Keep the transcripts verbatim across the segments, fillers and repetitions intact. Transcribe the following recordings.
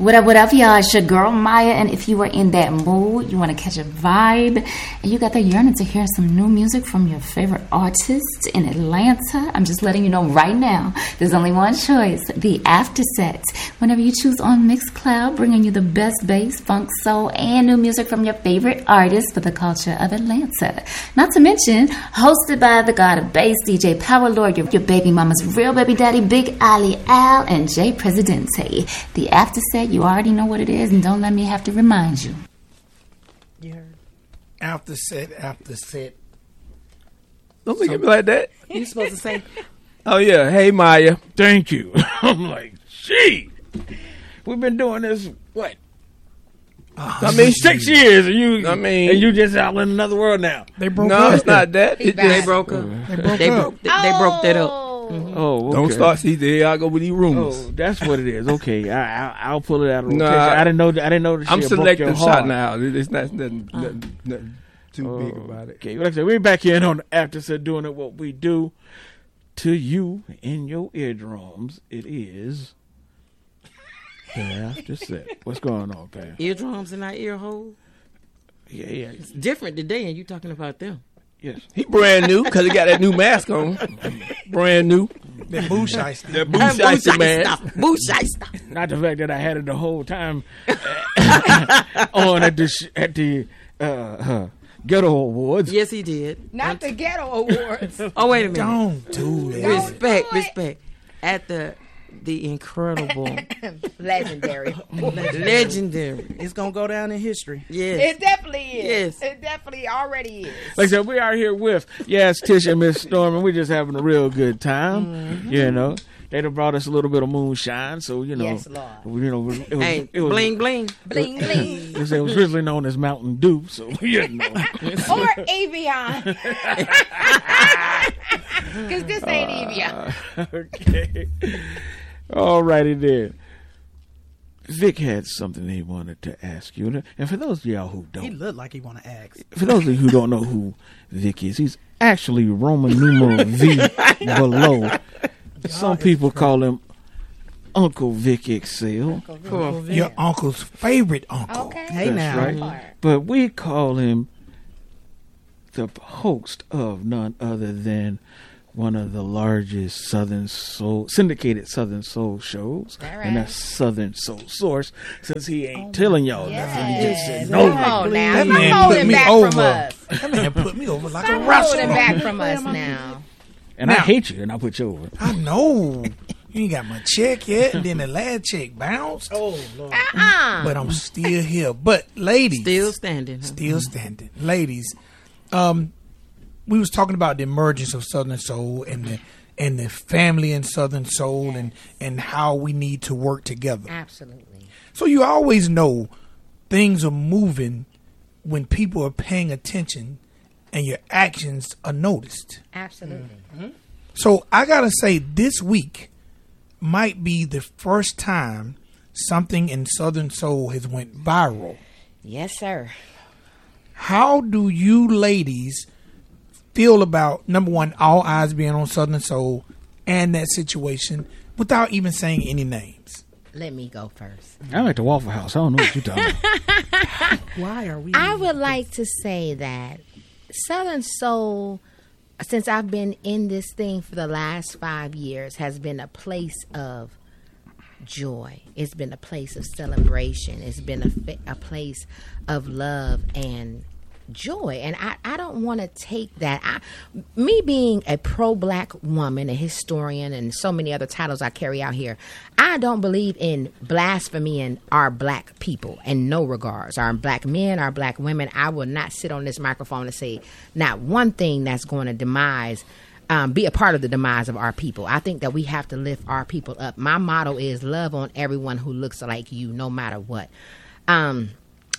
What up, what up, y'all? It's your girl, Maya, and if you are in that mood, you want to catch a vibe, and you got that yearning to hear some new music from your favorite artist in Atlanta, I'm just letting you know right now, there's only one choice, the After Set. Whenever you choose on Mixcloud, bringing you the best bass, funk, soul, and new music from your favorite artists for the culture of Atlanta. Not to mention, hosted by the god of bass, D J Power Lord, your, your baby mama's real baby daddy, Big Ali Al, and Jay Presidente. The After Set, you already know what it is, and don't let me have to remind you. You heard. After set, after set. Don't look at me like that. You supposed to say, oh, yeah. Hey, Maya. Thank you. I'm like, gee. We've been doing this, what? Uh, I mean, six years, and you I mean, and you just out in another world now. They broke no, up. No, it's not that. It they broke up. They broke they up. Broke, they, they broke that up. Mm-hmm. Oh, okay. Don't start. See, there I go with these rumors. Oh, that's what it is. Okay, I, I, I'll pull it out of rotation. No, I, I didn't know. I didn't know. That I'm selecting your shot heart. now. It's not nothing, nothing, nothing too oh, big about it. Okay, like I said, we're back in on the After Set, doing it what we do to you in your eardrums. It is the After Set. What's going on, Pam? Eardrums in our ear hole. Yeah, yeah. It's different today, and you talking about them. Yes. He brand new because he got that new mask on. Brand new. That boo shiesty. That boo shiesty mask. Boo shiesty. Not the fact that I had it the whole time on at the sh- at the uh, uh, Ghetto Awards. Yes, he did. Not the Ghetto Awards. Oh, wait a minute. Don't do that. Respect, do it. respect. At the the incredible, legendary, legendary. It's gonna go down in history. Yes, it definitely is. Yes, it definitely already is. Like I said, we are here with yes, Tish and Miss Storm, and we're just having a real good time. Mm-hmm. You know, they done brought us a little bit of moonshine, so you know, yes, Lord. You know, it was, hey, it was bling bling, bling bling. It was originally known as Mountain Dew, so you know, or Evian, because this ain't uh, Evian. Okay. All righty then. Vic had something he wanted to ask you. And for those of y'all who don't. He looked like he want to ask. For those of you who don't know who Vic is, he's actually Roman numeral V below. Some people call him Uncle Vic Excel. Uncle Vic. Your uncle's favorite uncle. Okay. Hey, now. Right. But we call him the host of none other than one of the largest Southern Soul, syndicated Southern Soul shows. Right. And that's Southern Soul Source, since he ain't oh, telling y'all yes. nothing. He just said no. no. Come on now. That Stop man holding put me back over. from us. That man put me over like Stop a wrestler. holding back from us now. And now, I hate you, and I put you over. I know. You ain't got my check yet, and then the last check bounced. Oh, Lord. Uh-uh. But I'm still here. But, ladies. Still standing. Still standing. Ladies, um, we was talking about the emergence of Southern Soul and the and the family in Southern Soul yes. and, and how we need to work together. Absolutely. So you always know things are moving when people are paying attention and your actions are noticed. Absolutely. Mm-hmm. So I got to say this week might be the first time something in Southern Soul has went viral. Yes, sir. How do you ladies feel about, number one, all eyes being on Southern Soul and that situation without even saying any names? Let me go first. I like the Waffle House. I don't know what you're talking about. Why are we? I would like to say that Southern Soul, since I've been in this thing for the last five years, has been a place of joy. It's been a place of celebration. It's been a, a place of love and joy. And I, I don't want to take that. I, me being a pro-black woman, a historian, and so many other titles I carry out here, I don't believe in blaspheming our black people in no regards. Our black men, our black women. I will not sit on this microphone and say not one thing that's going to demise Um, be a part of the demise of our people. I think that we have to lift our people up. My motto is love on everyone who looks like you, no matter what. Um,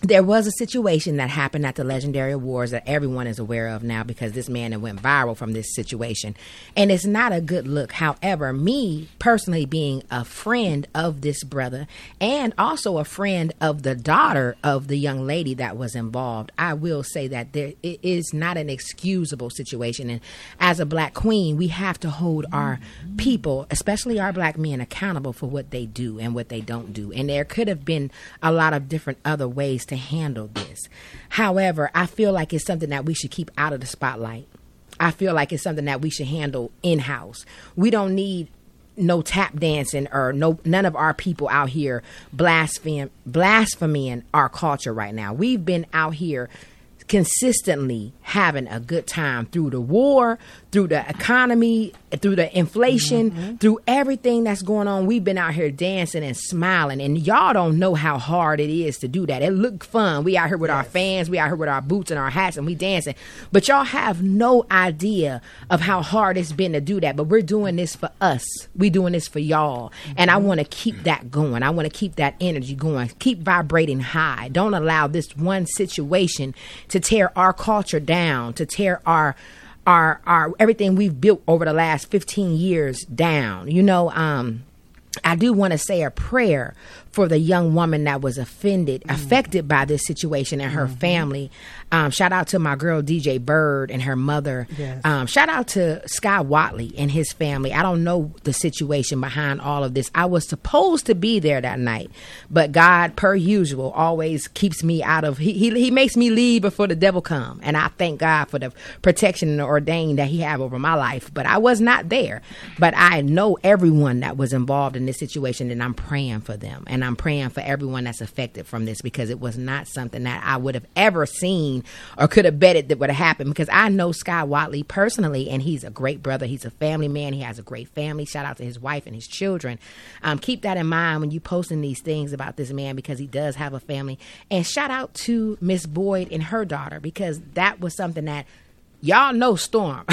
there was a situation that happened at the Legendary Awards that everyone is aware of now because this man went viral from this situation. And it's not a good look. However, me personally being a friend of this brother and also a friend of the daughter of the young lady that was involved, I will say that there it is not an excusable situation. And as a black queen, we have to hold our people, especially our black men, accountable for what they do and what they don't do. And there could have been a lot of different other ways to handle this. However, I feel like it's something that we should keep out of the spotlight. I feel like it's something that we should handle in-house. We don't need no tap dancing or no none of our people out here blaspheme, blaspheming our culture right now. We've been out here consistently having a good time through the war, through the economy, through the inflation, mm-hmm. through everything that's going on. We've been out here dancing and smiling, and y'all don't know how hard it is to do that. It look fun. We out here with yes. our fans, we out here with our boots and our hats, and we dancing. But y'all have no idea of how hard it's been to do that. But we're doing this for us. We doing this for y'all. Mm-hmm. And I want to keep that going. I want to keep that energy going. Keep vibrating high. Don't allow this one situation to tear our culture down, to tear our our our everything we've built over the last fifteen years down. You know, um, I do want to say a prayer for the young woman that was offended, mm. affected by this situation and her mm-hmm. family. Um, shout out to my girl D J Bird and her mother. Yes. Um, shout out to Sky Watley and his family. I don't know the situation behind all of this. I was supposed to be there that night, but God, per usual, always keeps me out of. He he, he makes me leave before the devil come, and I thank God for the protection and the ordained that He have over my life. But I was not there. But I know everyone that was involved in this situation, and I'm praying for them, and I'm praying for everyone that's affected from this because it was not something that I would have ever seen or could have betted that would have happened, because I know Sky Watley personally, and he's a great brother. He's a family man. He has a great family. Shout out to his wife and his children. Um, keep that in mind when you posting these things about this man, because he does have a family. And shout out to Miss Boyd and her daughter, because that was something that y'all know Storm.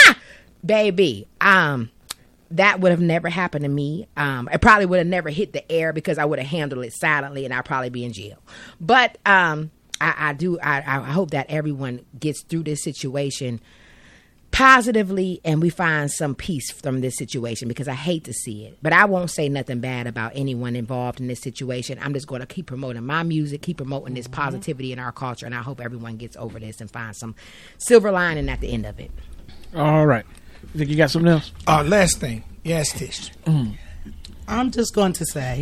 Baby, um, that would have never happened to me. Um, it probably would have never hit the air because I would have handled it silently and I'd probably be in jail. But um, I, I do. I, I hope that everyone gets through this situation positively and we find some peace from this situation, because I hate to see it. But I won't say nothing bad about anyone involved in this situation. I'm just going to keep promoting my music, keep promoting this positivity in our culture, and I hope everyone gets over this and finds some silver lining at the end of it. All right. You think you got something else? Uh, last thing. Yes, Tish. Mm. I'm just going to say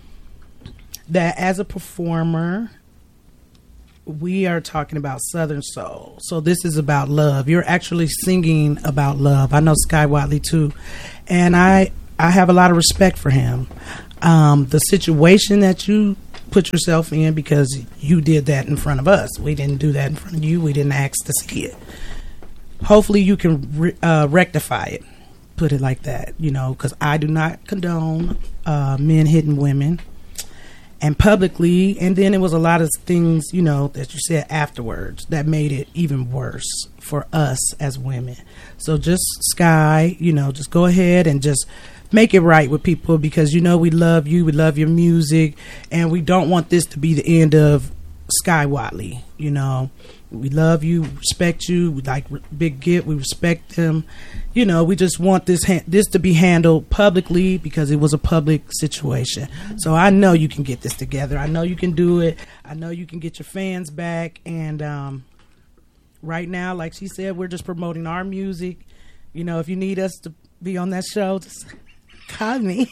that as a performer, we are talking about Southern Soul. So this is about love. You're actually singing about love. I know Sky Watley too. And I, I have a lot of respect for him. Um, the situation that you put yourself in, because you did that in front of us. We didn't do that in front of you. We didn't ask to see it. Hopefully you can re- uh, rectify it. Put it like that, you know, because I do not condone uh, men hitting women. And publicly, and then it was a lot of things, you know, that you said afterwards that made it even worse for us as women. So just Sky, you know, just go ahead and just make it right with people, because, you know, we love you, we love your music, and we don't want this to be the end of Sky Watley. You know, we love you, respect you, we like Big Git, we respect him. You know, we just want this ha- this to be handled publicly, because it was a public situation. So I know you can get this together. I know you can do it. I know you can get your fans back. And um, right now, like she said, we're just promoting our music. You know, if you need us to be on that show, just call me.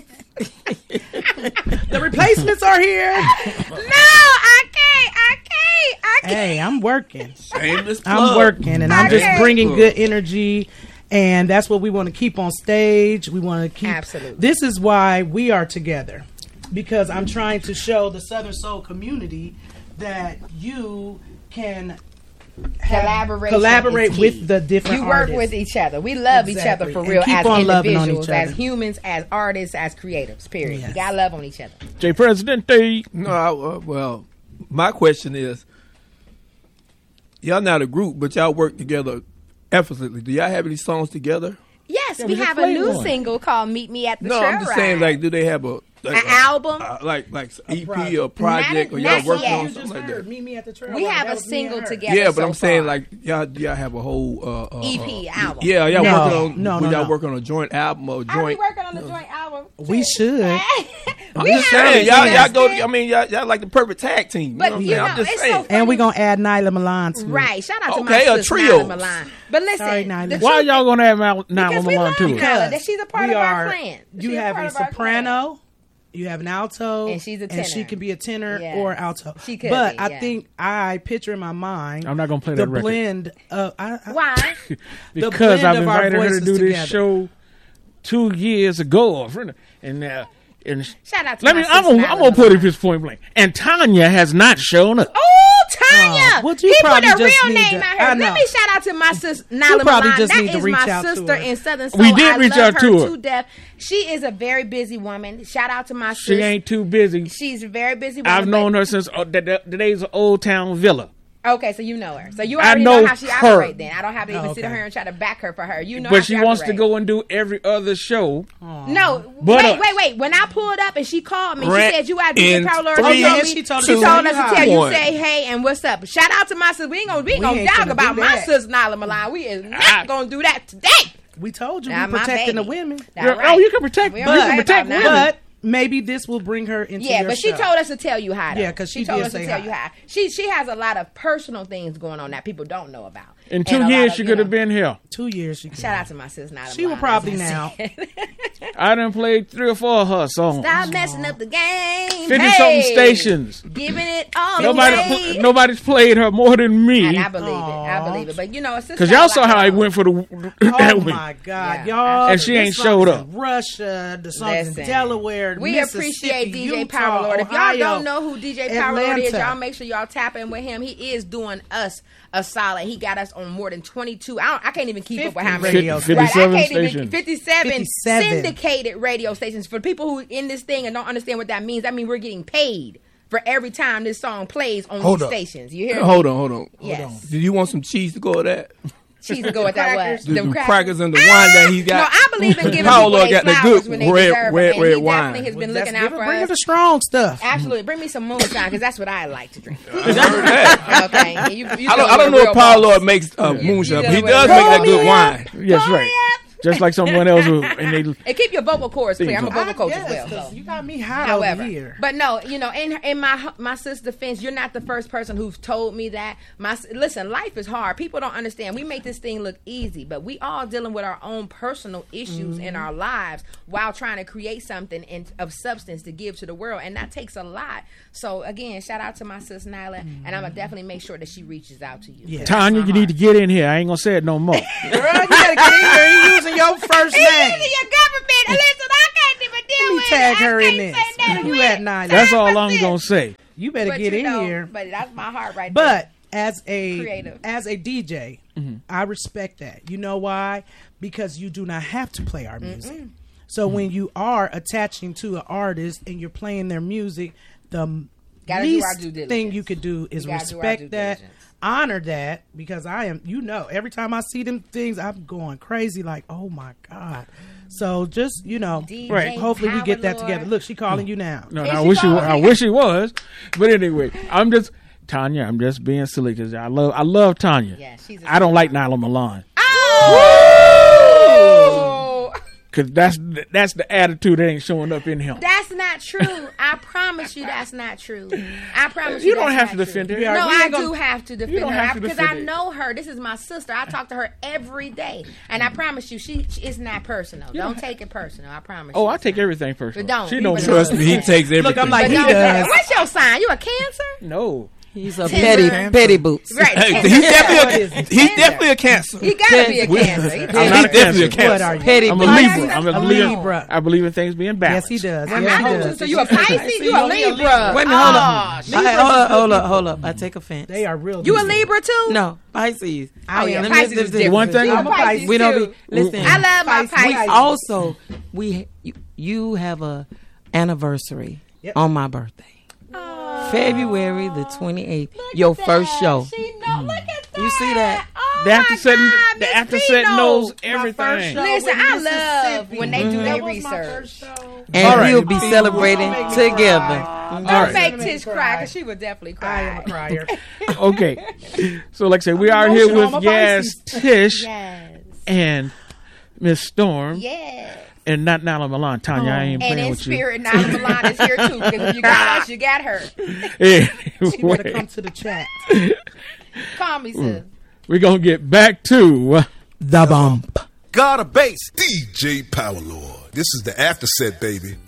The replacements are here. No, I can't. I can't. I can't. Hey, I'm working. Shameless plug. I'm working, and I'm just Okay. bringing good energy. And that's what we want to keep on stage. We want to keep. Absolutely. This is why we are together, because I'm trying to show the Southern Soul community that you can have- Collaboration collaborate is key. with the different You work artists. with each other. We love each Exactly. other for And real, keep as on loving on individuals, each other. as humans, as artists, as creatives, period. Yes. You gotta love on each other. Jay Presidente. No, I, uh, well, my question is, y'all not a group, but y'all work together effortlessly. Do y'all have any songs together? Yes, Yeah, we we just have a played new one. single called "Meet Me at the No, Trail I'm just Ride." saying, like, do they have a Like An a- album? uh, like like E P project. or project, Not- or y'all not working yet. on You something just like heard that. Meet Me at the Trail. We have That a was me and single her. together. Yeah, but so I'm saying far. like y'all y'all have a whole uh, uh, E P uh, album. Yeah, y'all No, working on no, when no, y'all no. working on a joint album or Are we joint. working on the joint album? We should. I'm we just have saying, y'all y'all go. discussed I mean, y'all y'all like the perfect tag team. You But know what I'm you saying? know, I'm just it's saying. so funny. And we're going to add Nyla Milan to it. Right. Shout out to Okay, my a sis, trio. Nyla Milan. But listen, Sorry, Nyla. the Why truth- y'all gonna have Mal- because Nyla we Milan love to Nyla. it? That she's a part we of our are, clan. You She's have part a of our soprano, you have an alto, And she's a and she tenor. can be a tenor Yes. or alto. She could but be, I yeah. think I picture in my mind I'm not gonna play the that record. blend of I, I, Why? the Because blend I've of our invited her to voices do this together. show two years ago, and uh, and Shout out to let my me. I'm sis, gonna, Nyla I'm gonna put Milan. it this point blank. And Tanya has not shown up. Oh, Tanya! Oh, well, you he put probably a real just need name to- out I here. know. Let me shout out to my sis, Nyla probably Milan. just That need to is reach my out to sister her. in Southern Soul. We did I reach love out her to her. to death. She is a very busy woman. Shout out to my sis. She ain't too busy. She's a very busy woman. I've known but- her since uh, the, the, the days of Old Town Villa. Okay, so you know her. So you I already know know, how she her. operates then. I don't have to even Oh, sit okay. here and try to back her for her. You know how But she wants to operates. go and do every other show. No, But wait, us. wait, wait. When I pulled up and she called me, Rent she said you got D J in Power Lord. three, She told me, she she told told, us to tell us you to tell you, hi. say hey and what's up. Shout out to my sis. We ain't gonna, we ain't We gonna ain't dog finna about do my that. sis Nyla Milan. We is not I- gonna do that today. We told you Nah, we my protecting the baby. women. That's Yeah, right. oh, you can protect- We you don't can play protect about women. that. But maybe this will bring her into Yeah, your but she show. told us to tell you hi. though. Yeah, 'cause she told did us to say tell hi. you hi. She she has a lot of personal things going on that people don't know about. In two And a lot years, of, she you could have know- been here. Two years. She Shout out to my sis Nyla She will Milan, probably as I now. said. I done played three or four of her songs. Stop messing up the game. Fifty hey, something stations. Giving it all Nobody, away. pl- nobody's played her more than me. And I believe it. I believe it. But you know, Because y'all saw how I went for the that Oh week. my God, Yeah. y'all! And she this ain't song showed is up. in Russia, the song in Listen, Delaware, We Mississippi, appreciate D J Utah, Power Lord. If y'all Ohio, don't know who D J Power Lord is, Atlanta. y'all make sure y'all tap in with him. He is doing us a solid. He got us on more than twenty-two. I, don't, I can't even keep up with how many. radio Fif- Right, I fifty-seven can't even stations. fifty-seven, fifty-seven. syndicated radio stations. For people who in this thing and don't understand what that means, that means we're getting paid for every time this song plays on Hold these up. stations. You hear me? Hold on, hold on. Yes. Do you want some cheese to go with that? Cheese to go with that what? The, Them the crackers and the wine that he No, got. I believe in giving Paolo people got their the flowers good when they red- deserve red- them. And red he wine. definitely has been Let's looking give out her- for bring her us. the strong stuff. Absolutely. Bring me some moonshine because that's what I like to drink. I heard that. Okay. And you, you I don't, dealing I don't with know real if Paul boss. Lord makes uh, You- moonshine, you but he dealing does with make real that good boss. wine. Yes, right. Just like someone else who, and they And keep your vocal cords clear. I'm a Things vocal I coach guess, as well. 'cause So. you got me hot However, over here. but no, you know, in in my my sister's defense, you're not the first person who's told me that. My listen, life is hard. People don't understand. We make this thing look easy, but we all dealing with our own personal issues in our lives while trying to create something in, of substance to give to the world, and that takes a lot. So again, shout out to my sis Nyla, and I'm gonna definitely make sure that she reaches out to you. Yeah. Tanya, you need to get in here. I ain't gonna say it no more. Girl, you gotta get in here. You using your first He's name. using your government. Listen, I can't even deal Let me with tag it. her I in can't this. say nothing Where you with at, it. Nyla? That's all I'm Opposite. gonna say. You better But get you in know, here. But that's my heart right But as a Creative. as a D J, I respect that. You know why? Because you do not have to play our music. So when you are attaching to an artist and you're playing their music, the Gotta do least our due diligence. thing you could do is We gotta do our respect due that, diligence. honor that, because I am, you know, every time I see them things, I'm going crazy like, oh my God. So just, you know, D Right. J hopefully we get that Power together. Lord. Look, she calling you now. No, Is no, I she wish he, calling wa- I me? wish he was. But anyway, I'm just Tanya. I'm just being silly because I love, I love Tanya. Yeah, she's a I don't like Nyla Milan Oh! because that's that's the attitude that ain't showing up in him. That's not true. I promise you that's not true. I promise you You don't that's have to not defend true. her. We are- No, we I ain't gonna- do have to defend don't her have to because defend I it. know her. This is my sister. I talk to her every day, and I promise you, she, she it's not personal. Don't take it personal. I promise. Oh, you I it's take not. everything personal. But don't. She don't But trust Trust me, he takes everything. Look, I'm like, But he don't take does. it. What's your sign? You a Cancer? No. He's a Timber. petty petty boots. Right. he's definitely a, he's definitely a cancer. He gotta be a We- Cancer. He I'm He's not a definitely a Cancer. What cancer. are you? Petty I'm a boots. Libra. I'm a, A Libra. Libra. I believe in things being Yes, balanced. he does. I Yes, he do. does. So you a Pisces? You a See, Libra? Wait a minute, hold Oh, up. I, hold up, hold up, hold up. I take offense. They are real. You a decent. Libra too? No, Pisces. I Oh yeah, am. Let me- Pisces is this- this- different. one thing- You a I'm a Pisces We don't too. be listen. I love my Pisces. Pisces. Also, we you, you have a anniversary Yep. on my birthday, February the twenty eighth. Your first show. She know. Look at that. You see that? Oh, the after set, God, the Miss after Pino. set knows My first everything. show Listen, with I love Mississippi. when they do That their was my research. first show. And All right. we'll be Don't celebrating make me together. cry. Don't right. make Make me Tish cry cry. because she would definitely I am a cry. crier. Okay, so like I said, we are here emotional. with I'm a Yas, Pisces. Tish, Yes. and Miss Storm, Yes. and not Nala Milan. Tanya, I ain't And playing in with you. spirit, Nala Milan is here too. Because if you got us, you got her. Anyway, She better come to the chat. Call me, sis. we're gonna get back to The bump. God of bass. D J Power Lord. This is the after set, baby.